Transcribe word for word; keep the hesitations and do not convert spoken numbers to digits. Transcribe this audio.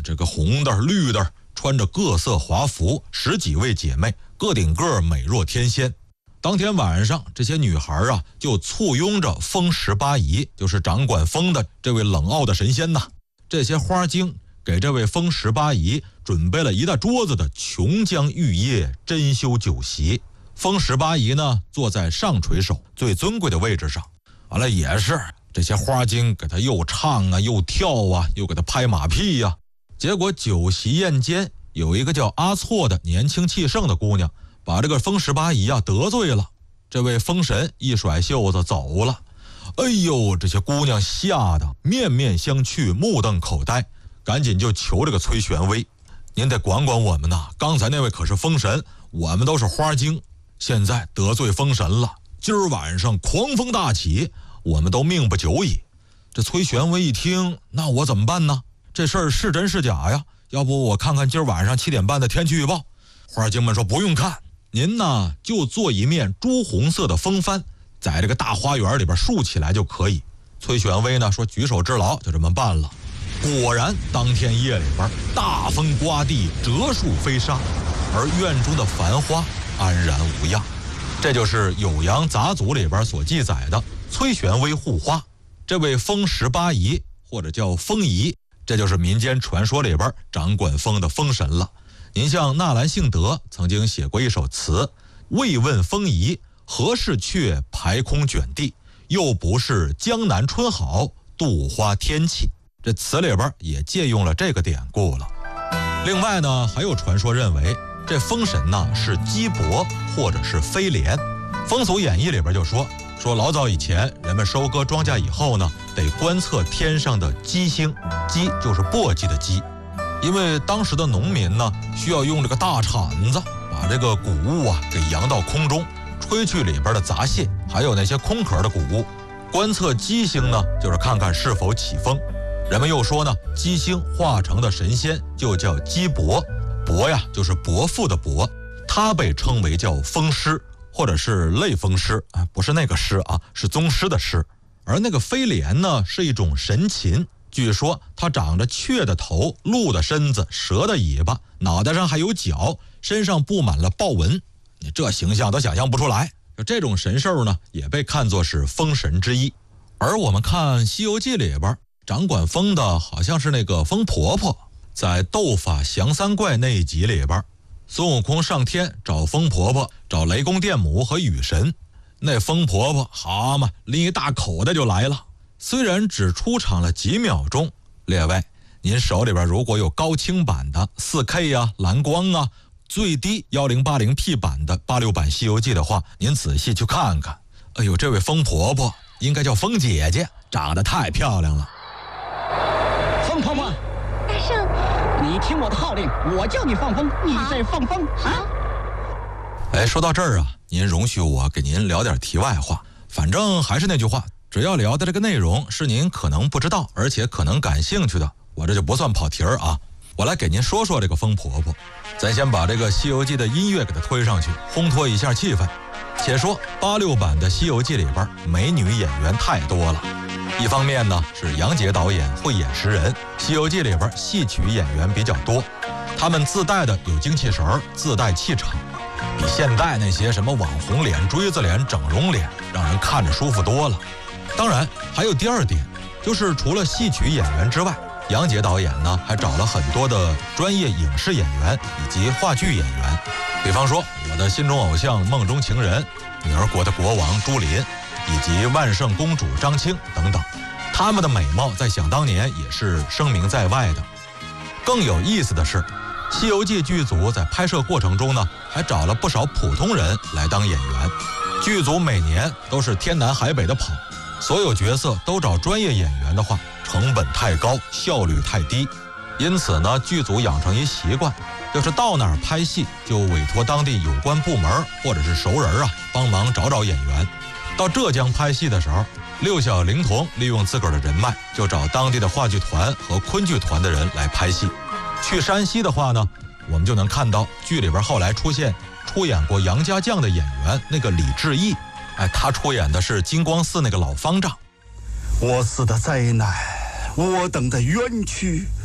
这个红的绿的，穿着各色华服，十几位姐妹个顶个美若天仙。当天晚上，这些女孩啊就簇拥着风十八姨，就是掌管风的这位冷傲的神仙呐。这些花精给这位风十八姨准备了一大桌子的琼浆玉液珍馐酒席。风十八姨呢坐在上垂手最尊贵的位置上，完了也是这些花精给她又唱啊又跳啊，又给她拍马屁呀、啊。结果酒席宴间，有一个叫阿错的年轻气盛的姑娘把这个风十八姨啊得罪了，这位风神一甩袖子走了。哎呦，这些姑娘吓得面面相觑，目瞪口呆，赶紧就求这个崔玄微，您得管管我们呐，刚才那位可是风神，我们都是花精，现在得罪风神了，今儿晚上狂风大起，我们都命不久矣。这崔玄微一听，那我怎么办呢？这事儿是真是假呀？要不我看看今儿晚上七点半的天气预报。花精们说不用看，您呢就做一面朱红色的风帆，在这个大花园里边竖起来就可以。崔玄微呢说举手之劳，就这么办了。果然当天夜里边大风刮地，折树飞沙，而院中的繁花安然无恙。这就是《酉阳杂俎》里边所记载的崔玄微护花。这位风十八姨或者叫风姨，这就是民间传说里边掌管风的风神了。您像纳兰性德曾经写过一首词，未问风姨，何事却排空卷地，又不是江南春好，杜花天气。这词里边也借用了这个典故了。另外呢，还有传说认为这风神呢是鸡伯或者是飞廉。风俗演义里边就说说老早以前人们收割庄稼以后呢，得观测天上的鸡星，鸡就是簸箕的鸡，因为当时的农民呢需要用这个大铲子把这个谷物啊给扬到空中，吹去里边的杂屑，还有那些空壳的谷物。观测鸡星呢，就是看看是否起风。人们又说呢，鸡星化成的神仙就叫鸡伯，伯呀就是伯父的伯，他被称为叫风师或者是类风师啊，不是那个师啊，是宗师的师。而那个飞廉呢，是一种神禽，据说它长着雀的头、鹿的身子、蛇的尾巴，脑袋上还有角，身上布满了豹纹，你这形象都想象不出来。这种神兽呢，也被看作是风神之一。而我们看《西游记》里边掌管风的好像是那个风婆婆，在斗法降三怪那一集里边，孙悟空上天找风婆婆，找雷公电母和雨神。那风婆婆好嘛，拎一大口袋就来了，虽然只出场了几秒钟。列位，您手里边如果有高清版的 四K 啊、蓝光啊，最低 一零八零 P 版的八六版西游记的话，您仔细去看看。哎呦，这位风婆婆应该叫风姐姐，长得太漂亮了。 风婆婆， 大圣， 你听我的号令，我叫你放风，你再放风啊！ 哎，说到这儿啊，您容许我给您聊点题外话。反正还是那句话，只要聊的这个内容是您可能不知道，而且可能感兴趣的，我这就不算跑题儿啊。我来给您说说这个风婆婆。咱先把这个《西游记》的音乐给它推上去，烘托一下气氛。且说八六版的《西游记》里边美女演员太多了，一方面呢是杨洁导演慧眼识人，《西游记》里边戏曲演员比较多，他们自带的有精气神儿，自带气场，比现在那些什么网红脸、锥子脸、整容脸让人看着舒服多了。当然还有第二点，就是除了戏曲演员之外，杨洁导演呢还找了很多的专业影视演员以及话剧演员，比方说我的心中偶像梦中情人、女儿国的国王朱琳以及万圣公主张青等等，他们的美貌在想当年也是声名在外的。更有意思的是，西游记剧组在拍摄过程中呢还找了不少普通人来当演员，剧组每年都是天南海北的跑，所有角色都找专业演员的话，成本太高，效率太低。因此呢，剧组养成一习惯，就是到哪儿拍戏就委托当地有关部门或者是熟人啊帮忙找找演员。到浙江拍戏的时候，六小龄童利用自个儿的人脉，就找当地的话剧团和昆剧团的人来拍戏。去山西的话呢，我们就能看到剧里边后来出现出演过杨家将的演员那个李志毅，哎，他出演的是金光寺那个老方丈。 我死的灾难，我等的冤屈，